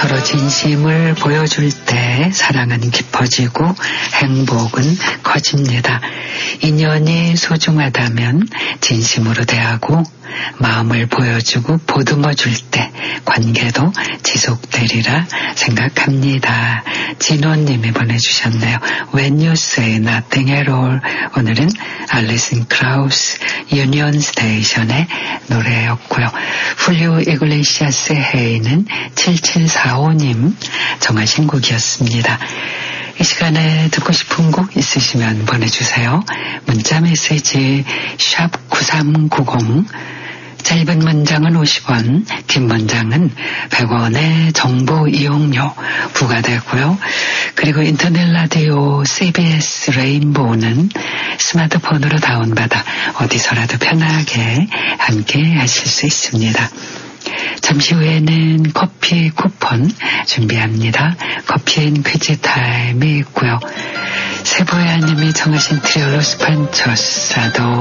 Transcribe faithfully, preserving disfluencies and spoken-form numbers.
서로 진심을 보여줄 때 사랑은 깊어지고 행복은 커집니다. 인연이 소중하다면 진심으로 대하고 마음을 보여주고 보듬어줄 때 관계도 지속되리라 생각합니다. 진호님이 보내주셨네요. When you say nothing at all. 오늘은 알리슨 크라우스 유니온 스테이션의 노래였고요. 훌리오 이글레시아스의 헤이는 칠칠사오님 정하신 곡이었습니다. 이 시간에 듣고 싶은 곡 있으시면 보내주세요. 문자메시지 샵 구삼구공, 짧은 문장은 오십 원, 긴 문장은 백 원의 정보 이용료 부과되고요. 그리고 인터넷 라디오 씨비에스 레인보우는 스마트폰으로 다운받아 어디서라도 편하게 함께 하실 수 있습니다. 잠시 후에는 커피 쿠폰 준비합니다. 커피앤 퀴즈 타임이 있고요. 세보야님이 정하신 트리올로스 판초스라도